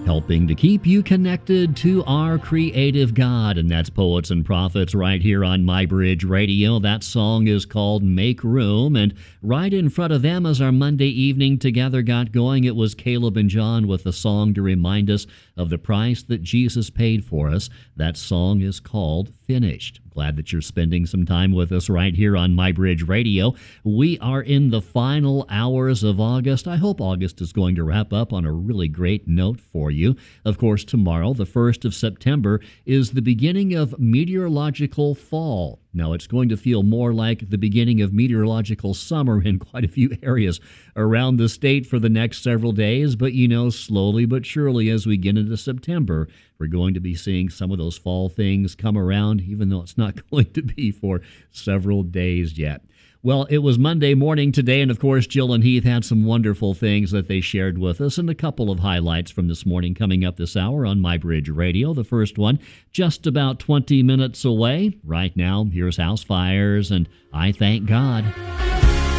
helping to keep you connected to our creative God, and that's Poets and Prophets right here on MyBridge Radio. That song is called Make Room, and right in front of them as our Monday evening together got going, it was Caleb and John with a song to remind us of the price that Jesus paid for us. That song is called Finished. Glad that you're spending some time with us right here on MyBridge Radio. We are in the final hours of August. I hope August is going to wrap up on a really great note for you. Of course, tomorrow, the 1st of September, is the beginning of meteorological fall. Now, it's going to feel more like the beginning of meteorological summer in quite a few areas around the state for the next several days, but slowly but surely as we get into September, we're going to be seeing some of those fall things come around, even though it's not going to be for several days yet. Well, it was Monday morning today, and of course, Jill and Heath had some wonderful things that they shared with us, and a couple of highlights from this morning coming up this hour on MyBridge Radio. The first one, just about 20 minutes away. Right now, here's House Fires, and I Thank God.